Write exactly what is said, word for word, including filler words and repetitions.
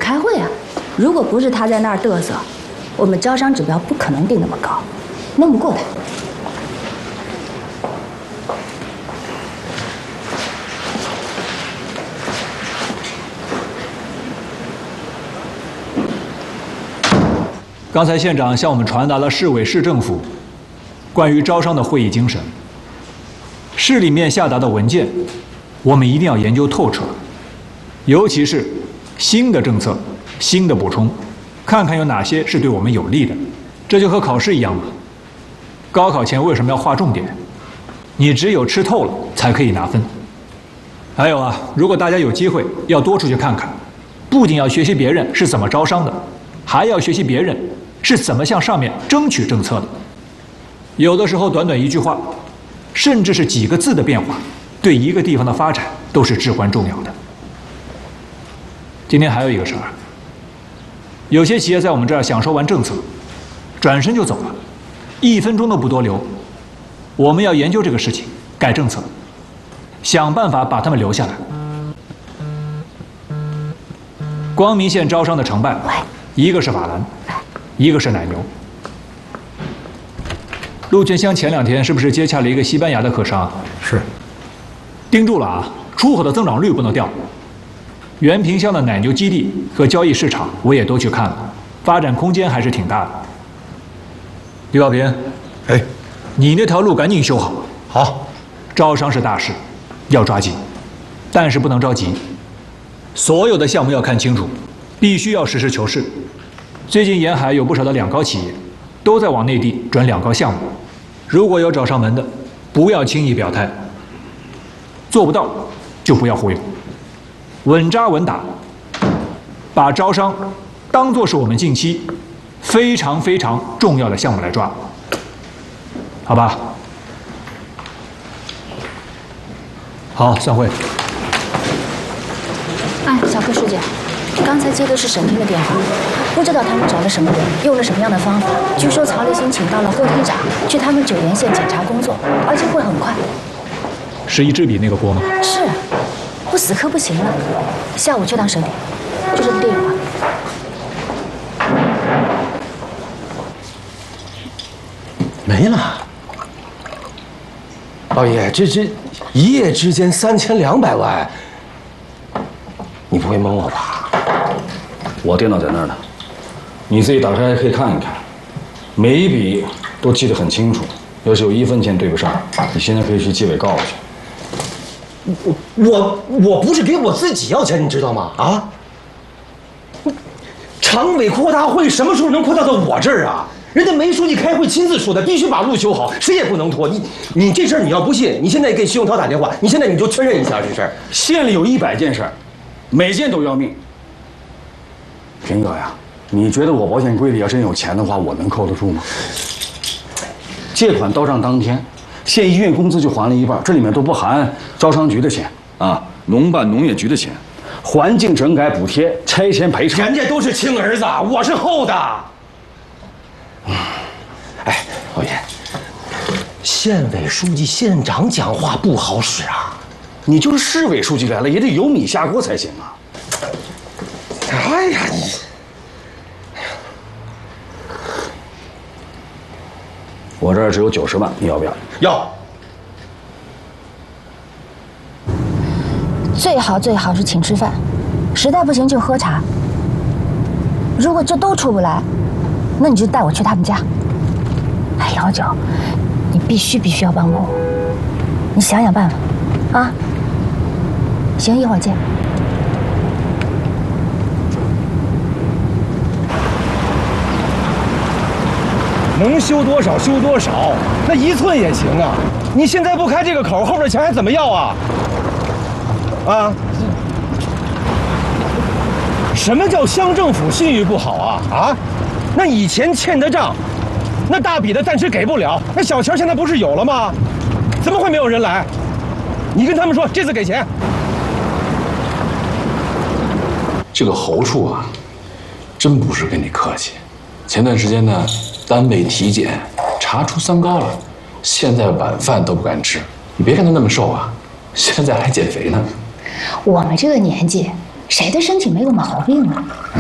开会啊！如果不是他在那儿嘚瑟，我们招商指标不可能定那么高，弄不过他。 刚才县长向我们传达了市委市政府关于招商的会议精神。市里面下达的文件，我们一定要研究透彻，尤其是新的政策、新的补充，看看有哪些是对我们有利的。这就和考试一样嘛。高考前为什么要划重点？你只有吃透了才可以拿分。还有啊，如果大家有机会，要多出去看看，不仅要学习别人是怎么招商的，还要学习别人是怎么向上面争取政策的。有的时候，短短一句话，甚至是几个字的变化，对一个地方的发展都是至关重要的。今天还有一个事儿，有些企业在我们这儿享受完政策，转身就走了，一分钟都不多留。我们要研究这个事情，改政策，想办法把他们留下来。光明县招商的成败，一个是法兰，一个是奶牛。陆泉乡前两天是不是接洽了一个西班牙的客商？ 是。 盯住了啊，出口的增长率不能掉。原平乡的奶牛基地和交易市场我也都去看了，发展空间还是挺大的。李保平， 哎， 你那条路赶紧修好。 好。 招商是大事，要抓紧，但是不能着急。所有的项目要看清楚，必须要实事求是。最近沿海有不少的两高企业，都在往内地转两高项目。如果有找上门的，不要轻易表态，做不到就不要忽悠，稳扎稳打，把招商当作是我们近期非常非常重要的项目来抓，好吧？好，散会。 哎，小柯书记，刚才接的是省厅的电话，不知道他们找了什么人，用了什么样的方法。据说曹立新请到了霍厅长去他们九原县检查工作，而且会很快。 是一支笔那个锅吗？ 是，我死磕不行了，下午去趟省里，就这个电话。 没了。老爷，这这一夜之间三千两百万，你不会蒙我吧？ 我电脑在那儿呢，你自己打开可以看一看，每一笔都记得很清楚。要是有一分钱对不上，你现在可以去纪委告去。 我我我不是给我自己要钱，你知道吗？啊！常委扩大会什么时候能扩大到我这儿啊？人家梅书记开会亲自说的，必须把路修好，谁也不能拖。你你这事儿你要不信，你现在给徐永涛打电话，你现在你就确认一下这事儿。 县里有一百件事儿，每件都要命。平哥呀，你觉得我保险柜里要真有钱的话，我能扣得住吗？借款到账当天，县医院工资就还了一半，这里面都不含招商局的钱啊，农办农业局的钱，环境整改补贴、拆迁赔偿， 人家都是亲儿子，我是后的。哎，老爷，县委书记、县长讲话不好使啊！ 你就是市委书记来了，也得有米下锅才行啊！ 哎呀，你， 我这儿只有九十万，你要不要？ 要。 最好最好是请吃饭，实在不行就喝茶。如果这都出不来，那你就带我去他们家。哎，老九，你必须必须要帮帮我，你想想办法，啊！行，一会儿见。 能修多少修多少，那一寸也行啊！你现在不开这个口，后边钱还怎么要啊？啊？什么叫乡政府信誉不好啊？啊？那以前欠的账，那大笔的暂时给不了，那小钱现在不是有了吗？怎么会没有人来？你跟他们说这次给钱。 这个侯处啊，真不是跟你客气。前段时间呢，单位体检查出三高了，现在晚饭都不敢吃。你别看他那么瘦啊，现在还减肥呢。 我们这个年纪，谁的身体没有毛病啊？